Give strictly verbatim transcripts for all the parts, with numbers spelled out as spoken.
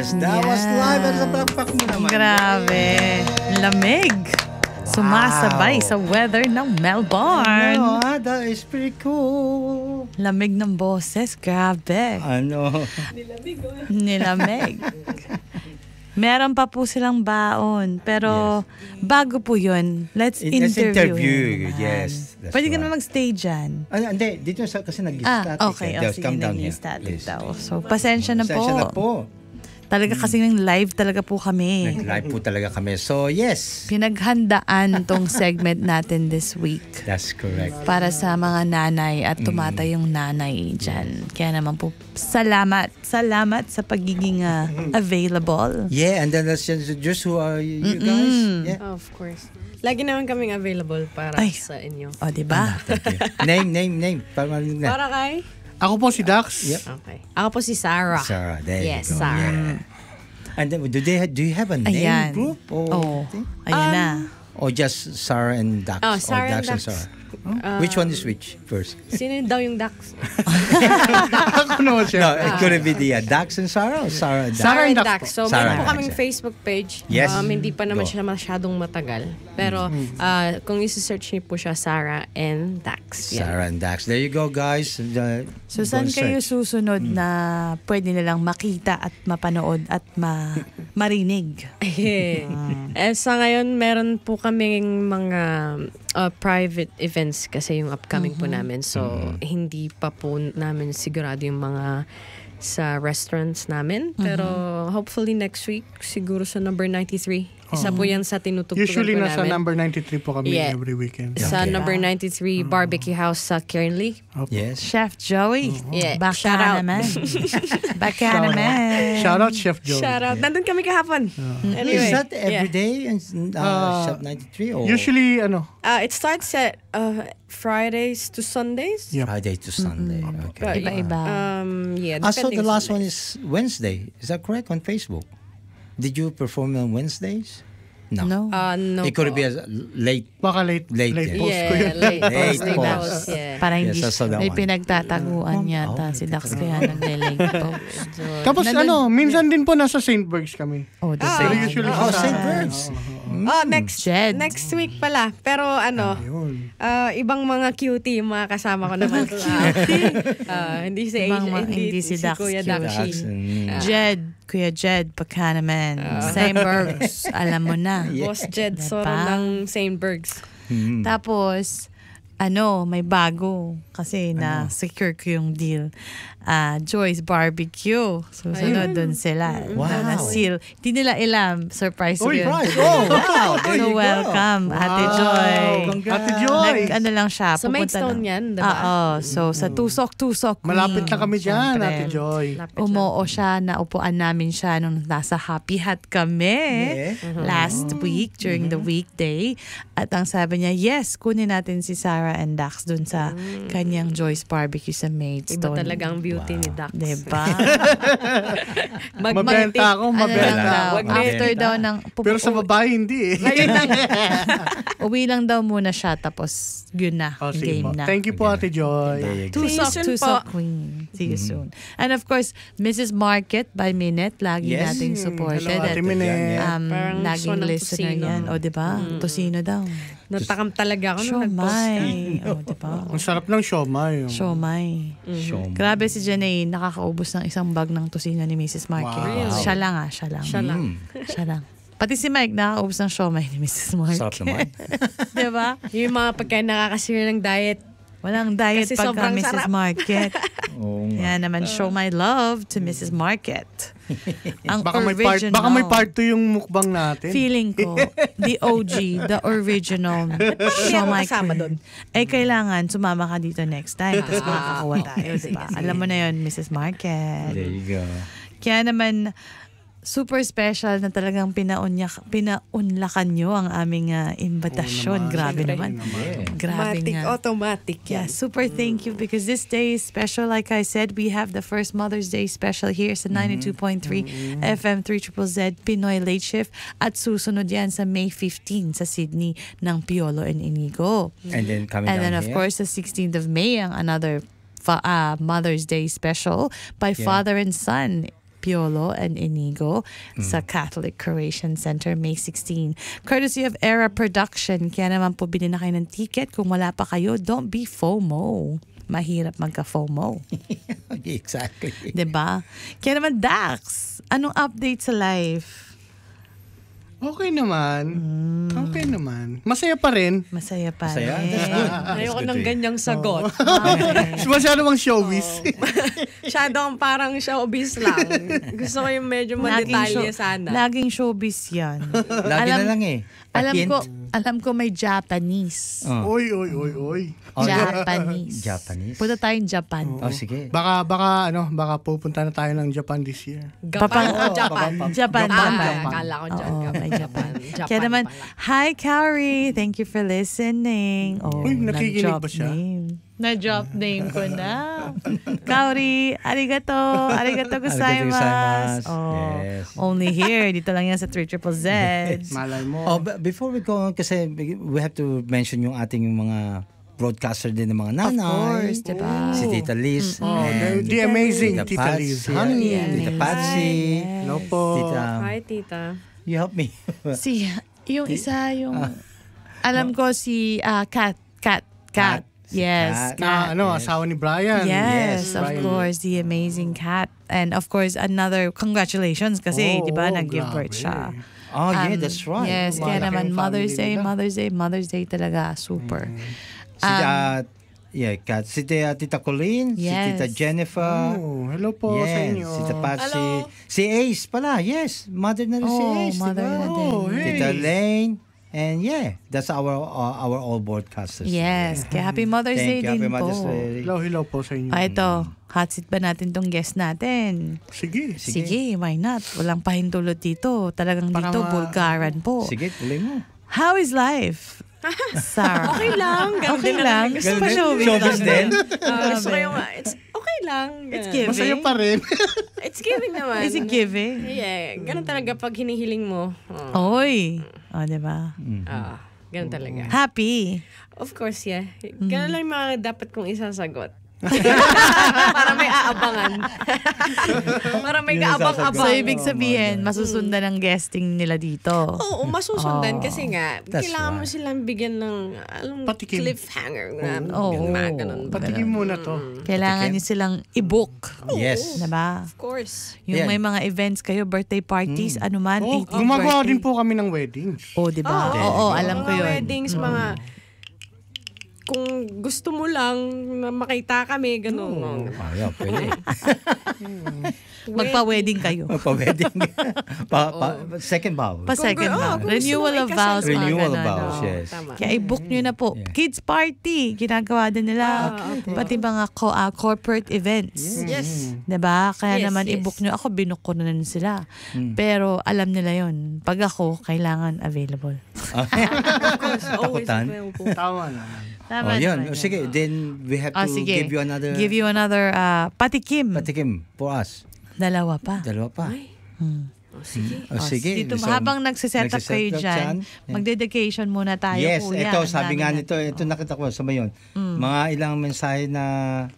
Yes, that was live. At sa palakpak mo naman. Grabe. Lamig. Sumasabay sa weather ng Melbourne. Ano, ah, that is pretty cool. Lamig ng boses. Grabe. Ano? Nilamig. Nilamig. Meron pa po silang baon. Pero yes. bago po yun, let's It, interview. Let's interview. Him. Yes. Pwede right. ka na mag-stay dyan. Ah, hindi. Dito sa, kasi nag-static. Ah, okay. Eh. O, sige, Come down here. nag-static daw. So, pasensya na po. Pasensya na po. Talaga kasi ng live talaga po kami. Nag-live po talaga kami. So, yes. Pinaghandaan tong segment natin this week. That's correct. Para sa mga nanay at tumatay yung nanay dyan. Kaya naman po, salamat. Salamat sa pagiging uh, available. Yeah, and then let's just who are you, you guys? Yeah. Oh, of course. Lagi naman kaming available para Ay. sa inyo. O, diba? Name, name, name. Para marinig na. Para kay? Ako po si Dax. Yep. Okay. Ako po si Sarah. Sarah, there Yes, you go. Sarah. Yeah. And then, do they do you have a name Ayan. group or Oh, thing? ayun na. Or just Sarah and Dax? Oh, Sarah or Dax and and Dax. Sarah? Huh? Uh, Which one is which first? Sino daw yung Dax? Ako naman siya. No, it could be the uh, Dax and Sarah or Sarah and Dax? Sarah and Dax Dax. po. So, Sarah meron po and kaming Dax. Facebook page. Yes. Um, hindi pa naman Go. siya masyadong matagal. Pero, uh, kung isi-search niyo po siya, Sarah and Dax. Yan. Sarah and Dax. There you go, guys. Uh, So, go saan and kayo search. susunod na pwede nilang makita at mapanood at ma marinig? eh, sa ngayon, meron po kaming mga uh, private events kasi yung upcoming po namin. So, hindi pa po namin sigurado yung mga sa restaurants namin. Pero, hopefully next week, siguro sa number ninety-three. Isa po yan sa tinutugtugan Usually po nasa namin. number ninety-three po kami Yeah. every weekend. Sa Okay. number ninety-three Barbecue House sa Kernley. Yes. Chef Joey. Yeah, Baka shout out. naman. Baka naman. Shout out Chef Joe. Shout out. Nandun kami kahapon. Anyway, Is that every yeah. day in uh, Uh, Shop ninety-three? Or Usually, ano, Uh, it starts at uh, Fridays to Sundays. Yep. Friday to Sunday. Okay. But, Iba-iba. Um, yeah, Ah, so depending the last sa one day. is Wednesday. Is that correct on Facebook? Did you perform on Wednesdays? No. No. Uh, no It could po. be a late. baka late, Late, late, yeah. post ko Yeah, yun. late Late post, late post. post, yeah. Para hindi, Yes, I saw that may one. pinagtataguan Oh, yata oh, si Dax kaya nagle-late post. Tapos Nandun- ano, minsan din po nasa Saint Bergs kami. Oh, the Ah, Pero same. usually Oh, sa... Saint Birds. Oh, next Jed. next week pala. Pero ano, Yun. uh, ibang mga cutie yung mga kasama ko naman. uh, hindi si Ibang Asia, mga- hindi, hindi si si, Dax Kuya cute. Dakshi. Mm. Jed, Kuya Jed, pagka naman. Same Bergs, alam mo na. Boss Jed Diba? Soro ng Saint Bergs. Mm. Tapos, ano, may bago. Kasi na-secure ko yung deal. Ah, Joy's Barbecue. Susunod doon sila. Wow. Na-seal. Hindi nila ilam. Surprise ko Oh, yun. right. Oh, wow. There So you go. welcome, Ate Wow. Joy. Congrats. Ate Joy. Nag, ano lang siya. Sa pupunta Maidstone lang. yan, diba? Oo. So, sa Tusok-Tusok Queen. Malapit na kami dyan, Siyempre. Ate Joy. Lapit lang. Umoo siya, naupuan namin siya nung nasa Happy Hat kami Yeah. last week during the weekday. At ang sabi niya, yes, kunin natin si Sarah and Dax dun sa kanyang Joy's Barbecue sa Iba Maidstone. talaga ang beauty ni Dax. Diba? Mag- Mabenta ako, Ano lang mabenta. daw, Wag after benta. daw ng... Pero sa babae, hindi eh. Ngayon lang. Uwi lang daw muna siya, tapos yun na, Oh, sige game po. na. Thank you po, Ate Joy. There you go. Tusok, See you soon Tusok po. Queen. See you soon. And of course, Missus Market by Minute, lagi Yes. nating supported. Hello, Ate At, Minette. um, Parang gusto laging ng listener tosino. yan. O, diba? Tosino daw. Natakam talaga ako nung nag-post. Siomay. O, diba? Ang sarap ng siomay. Siomay. Show me. Grabe si Janae, nakakaubos ng isang bag ng tosino ni Missus Market. Wow. Siya lang ah, siya lang. Siya lang. Mm. Siya lang. Pati si Mike, nakakaubos ng siomay ni Missus Market. Sarap naman. Diba? Yung mga pagkain nakakasira ng diet. Walang diet Kasi pagka sobrang Missus sarap. Market. Oo nga. Yan naman, show my love to Missus Market. Ang Baka may part, original. baka may part two yung mukbang natin. Feeling ko, the O G, the original show ako my kasama queen. Eh, kailangan sumama ka dito next time. Tapos makakakuha tayo, diba? Alam mo na yun, Missus Market. There you go. Kaya naman, super special na talagang pinaunya, pinaunlakan nyo ang aming uh, invitasyon. naman. Grabe Siyempre. naman. Yeah. Grabe Automatic, nga. automatic Yeah, yan. super thank you because this day is special. Like I said, we have the first Mother's Day special here sa ninety-two point three F M three Z Z Z Pinoy Late Shift at susunod yan sa May fifteenth sa Sydney ng Piolo and Inigo. And then coming And then down of here. course the sixteenth of May ang another fa- uh, Mother's Day special by Yeah. Father and Son Piolo and Inigo sa Catholic Croatian Center May sixteenth. Courtesy of Era Production. Kaya naman po bilhin na kayo ng ticket. Kung wala pa kayo, don't be FOMO. Mahirap magka-FOMO. Exactly. Diba? Kaya naman, Dax, anong update sa life? Okay naman. Okay naman. Masaya pa rin. Masaya pa Masaya? rin. That's good. Ayoko good ng to hear. ganyang sagot. Masyado bang showbiz. Masyadong parang showbiz lang. Gusto ko yung medyo madetalye sana. Laging showbiz yan. Lagi Alam- na lang eh. Alam Pag- ko, alam ko may Japanese. Oh. Oy, oy, oy, oy. Oh, Japanese. Japanese? Punta tayong Japan. Oh, sige. Baka, baka, ano, baka pupunta na tayo ng Japan this year. Gapan Papa- o Japan? Japan. Ah, Japan. akala ko dyan. Oo, Japan. may Japan. Japan Kaya naman, pala. hi Kaori, thank you for listening. Oh, Uy, nakikinig na-drop ba siya? Name. Na-drop name ko na. Kaori, arigato. Arigato gozaimasu. gozaimasu. Oh, Yes. only here. Dito lang yan sa three triple Z. Malay mo. Oh, but before we go on, kasi we have to mention yung ating mga broadcaster din ng mga nanay. Of course, diba? Si Tita Liz. Oh, the, and the amazing Tita Tita Liz. Patsy. Honey. Yeah. Tita Patsy. Hello po. Tita, Hi, tita. you help me. Si, yung isa, yung, alam ko si uh, Kat. Kat. Kat. Kat. Si Yes. Kat. Na, ano, asawa ni Brian. Yes, Yes, of Brian. course, the amazing cat. And of course, another congratulations kasi, Oh, di ba, oh, nag-give grabe. birth siya. Oh, yeah, Um, that's right. Yes, kaya Malaki naman ang Mother's family Day, nila. Mother's Day, Mother's Day talaga, super. Si, uh, yeah, Kat. Si Tita, Tita Colleen. Si Yes. Tita Jennifer. Oh, hello po sa Yes, inyo. si Tita Patsy. Hello. Si Ace pala, yes. Mother na rin si Oh, Ace. mother diba? na din. Oh, hey. Tita Lane. And yeah, that's our uh, our all broadcasters. Yes, kaya Happy Mother's Day Thank you. din Happy Mother's po. Day. Hello, hello po sa inyo. Ah, ito, hot seat ba natin tong guest natin? Sige. Sige. Sige, why not? Walang pahintulot dito. Talagang Para dito, ma- Bulgaran po. Sige, tuloy mo. How is life? Sarah. Okay lang. Ganun Okay din lang. naman. Gusto Ganun pa din? showbiz. Showbiz din? Ah, gusto ko yung, it's okay lang. It's Ganun. giving. Masaya pa rin. It's giving naman. Is it giving? Yeah, ganun talaga pag hinihiling mo. Oh. Oy. O, oh, diba? Ah, ganun talaga. Happy. Of course, yeah. Ganun lang yung mga dapat kong isasagot. Para may aabangan. Para may Yun yung kaabang-abang. So, ibig sabihin, masusundan ang guesting nila dito. Oo, masusundan Oh. kasi nga, That's kailangan mo right. silang bigyan ng alam, mo, Patikim. cliffhanger. Na, Oo. yung mga ganun. Patikim muna to. Kailangan niyo silang i-book. Yes. Diba? Of course. Yung Yan. may mga events kayo, birthday parties, ano man, Oh, eighteenth gumagawa birthday. din po kami ng weddings. Oh, diba? Oo. Oo, alam ko Mga yun. weddings, mga kung gusto mo lang na makita kami, gano'n. Ah, yeah, pwede. Magpa-wedding kayo. Pa-wedding. pa, pa, second vow. Pa second Kung- vow. oh, kung gusto Renewal mo of ikasal. vows. mga Renewal of ganun, vows, oh. yes. Tama. Kaya i-book nyo na po. Yeah. Kids party. Ginagawa din nila. Ah, okay. Pati mga co- ah, corporate events. Yes. Diba? Kaya Yes, naman yes. i-book nyo. Ako, binook ko na nun sila. Mm. Pero alam nila yon. Pag ako, kailangan available. Of course, always Takutan. available. Tama naman. Tama Oh, yun. naman Oh, sige, then we have Ah, to sige. give you another Give you another ah, patikim. patikim for us. Dalawa pa. Dalawa pa. Ay, Hmm. oh, sige. Oh, Oh, sige. Dito, So, habang nagsiset up nagsiset kayo up dyan, dyan. magdedication muna tayo. Yes, kuya. ito, Ang sabi dami nga natin. nito, ito nakita ko sa mayon. Mm. Mga ilang mensahe na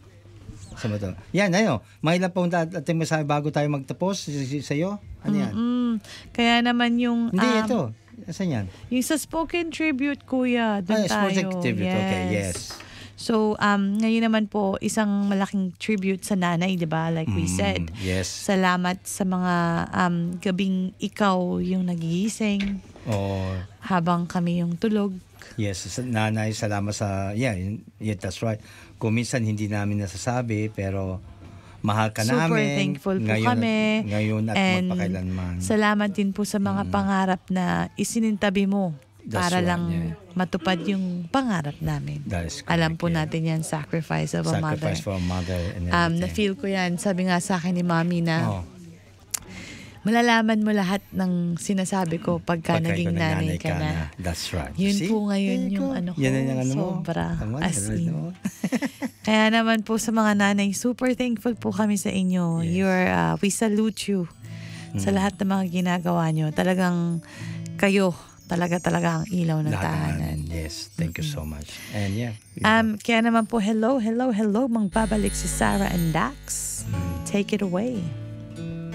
sa to. Yan, ano, mga ilang pong ating mensahe bago tayo magtapos sa iyo. Ano yan? Mm, kaya naman yung... Hindi, um, ito. Saan yan? Yung sa spoken tribute, kuya, doon Ah, tayo. spoken tribute. Okay, yes. So, um, ngayon naman po, isang malaking tribute sa nanay, di ba? Like we Mm, said. yes. Salamat sa mga um, gabing ikaw yung nagigising Oh, habang kami yung tulog. yes. Sa- Nanay, salamat sa, yeah, yun- yeah, that's right. Kung minsan hindi namin nasasabi, pero mahal ka Super namin. thankful po ngayon, kami. Ngayon at And magpakailanman. salamat din po sa mga pangarap na isinintabi mo That's para right, lang yeah. matupad yung pangarap namin. That is correct, Alam po yeah. natin yan, sacrifice of a mother. Sacrifice for a mother and Um, everything. na-feel ko yan. Sabi nga sa akin ni Mami na Oh, malalaman mo lahat ng sinasabi ko pagka, pagka naging ikaw nanay ka na. That's right. Yun See? po ngayon There you yung go. ano ko, Yan ang ano mo. sobra. Tama, As ganun, in. no? Kaya naman po sa mga nanay, super thankful po kami sa inyo. Yes. You're, uh, we salute you sa lahat ng mga ginagawa nyo. Talagang kayo, talaga talaga ang ilaw ng Lahat ng tahanan. natin. Yes, thank you so much. And yeah. Um, kaya naman po, hello, hello, hello. Mangbabalik si Sarah and Dax. Take it away.